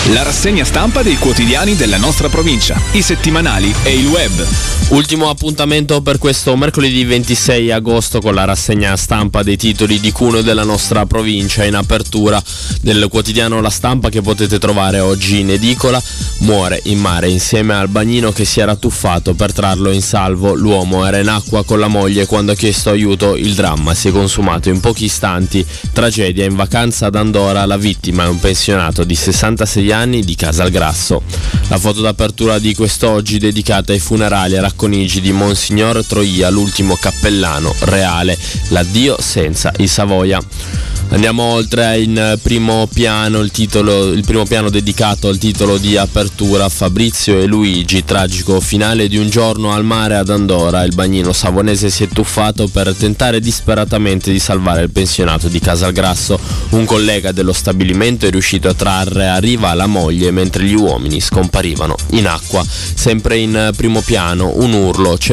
La rassegna stampa dei quotidiani della nostra provincia, i settimanali e il web. Ultimo appuntamento per questo mercoledì 26 agosto con la rassegna stampa dei titoli di Cuneo della nostra provincia. In apertura del quotidiano La Stampa, che potete trovare oggi in edicola: muore in mare insieme al bagnino che si era tuffato per trarlo in salvo. L'uomo era in acqua con la moglie quando ha chiesto aiuto. Il dramma si è consumato in pochi istanti. Tragedia in vacanza ad Andorra. La vittima è un pensionato di 66 anni di Casalgrasso. La foto d'apertura di quest'oggi dedicata ai funerali a Racconigi di Monsignor Troia, l'ultimo cappellano reale. L'addio senza i Savoia. Andiamo oltre in primo piano, il primo piano dedicato al titolo di apertura: Fabrizio e Luigi, tragico finale di un giorno al mare ad Andorra. Il bagnino savonese si è tuffato per tentare disperatamente di salvare il pensionato di Casalgrasso. Un collega dello stabilimento è riuscito a trarre a riva la moglie mentre gli uomini scomparivano in acqua. Sempre in primo piano un urlo: ce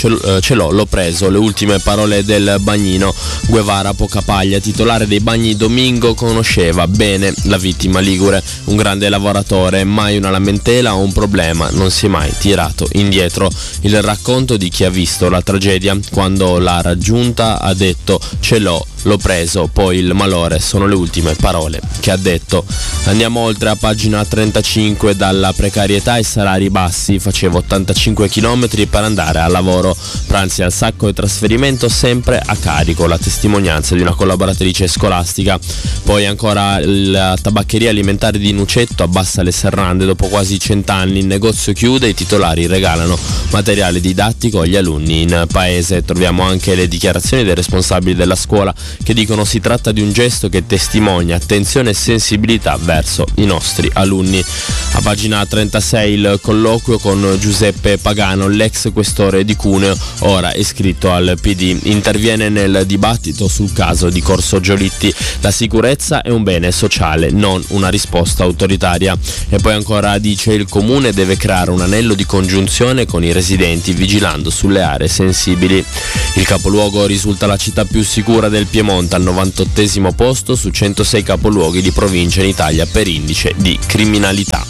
l'ho preso. Le ultime parole del bagnino. Guevara Pocapaglia, titolare dei bagni Domingo, conosceva bene la vittima ligure. Un grande lavoratore, mai una lamentela o un problema, non si è mai tirato indietro. Il racconto di chi ha visto la tragedia: quando l'ha raggiunta ha detto l'ho preso, poi il malore, sono le ultime parole che ha detto. Andiamo oltre a pagina 35. Dalla precarietà ai salari bassi, facevo 85 km per andare al lavoro, pranzi al sacco e trasferimento sempre a carico. La testimonianza di una collaboratrice scolastica. Poi ancora la tabaccheria alimentare di Nucetto abbassa le serrande dopo quasi 100 anni. Il negozio chiude, i titolari regalano materiale didattico agli alunni in paese. Troviamo anche le dichiarazioni dei responsabili della scuola, che dicono si tratta di un gesto che testimonia attenzione e sensibilità verso i nostri alunni. A pagina 36 il colloquio con Giuseppe Pagano, l'ex questore di Cuneo, ora iscritto al PD. Interviene nel dibattito sul caso di Corso Giolitti. La sicurezza è un bene sociale, non una risposta autoritaria. E poi ancora dice: il comune deve creare un anello di congiunzione con i residenti, vigilando sulle aree sensibili. Il capoluogo risulta la città più sicura del Piemonte, al 98° posto su 106 capoluoghi di provincia in Italia per indice di criminalità.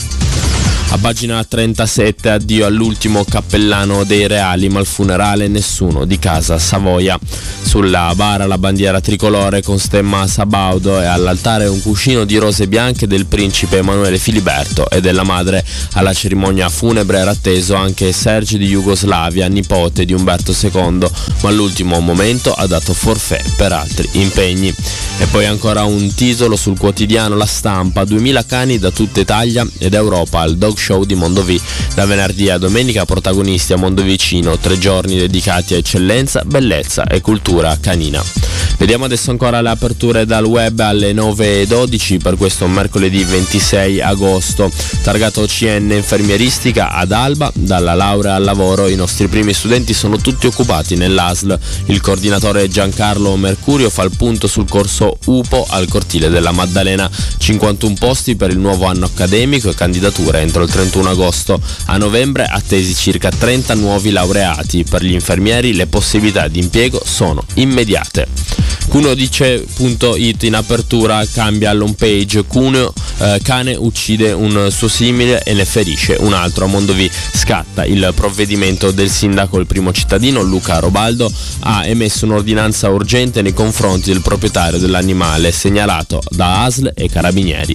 A pagina 37, addio all'ultimo cappellano dei Reali, ma al funerale nessuno di Casa Savoia. Sulla bara la bandiera tricolore con stemma Sabaudo e all'altare un cuscino di rose bianche del principe Emanuele Filiberto e della madre. Alla cerimonia funebre era atteso anche Serge di Jugoslavia, nipote di Umberto II, ma all'ultimo momento ha dato forfait per altri impegni. E poi ancora un titolo sul quotidiano La Stampa: 2000 cani da tutta Italia ed Europa al Dog Show di Mondovì. Da venerdì a domenica protagonisti a Mondovicino, 3 giorni dedicati a eccellenza, bellezza e cultura canina. Vediamo adesso ancora le aperture dal web alle 9:12 per questo mercoledì 26 agosto. Targato CN infermieristica ad Alba, dalla laurea al lavoro. I nostri primi studenti sono tutti occupati nell'ASL. Il coordinatore Giancarlo Mercurio fa il punto sul corso UPO al Cortile della Maddalena. 51 posti per il nuovo anno accademico e candidature entro il 31 agosto. A novembre attesi circa 30 nuovi laureati. Per gli infermieri le possibilità di impiego sono immediate. Cuneodice.it in apertura cambia l'home page. Cuneo, cane uccide un suo simile e ne ferisce un altro. A Mondovì scatta il provvedimento del sindaco. Il primo cittadino, Luca Robaldo, ha emesso un'ordinanza urgente nei confronti del proprietario dell'animale, segnalato da ASL e carabinieri.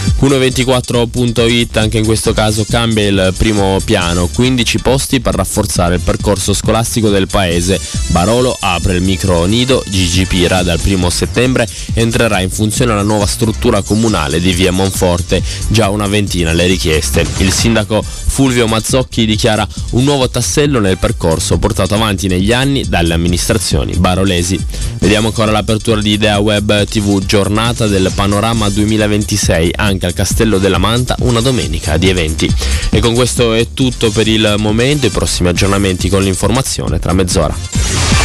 Cuneo24.it anche in questo caso cambia il primo piano, 15 posti per rafforzare il percorso scolastico del paese. Barolo apre il micro nido Gigi Pira. Dal 1 settembre entrerà in funzione la nuova struttura comunale di via Monforte, già una ventina le richieste. Il sindaco Fulvio Mazzocchi dichiara un nuovo tassello nel percorso portato avanti negli anni dalle amministrazioni barolesi. Vediamo ancora l'apertura di Idea Web TV, giornata del Panorama 2026, anche al Castello della Manta una domenica di eventi. E con questo è tutto per il momento, i prossimi aggiornamenti con l'informazione tra mezz'ora.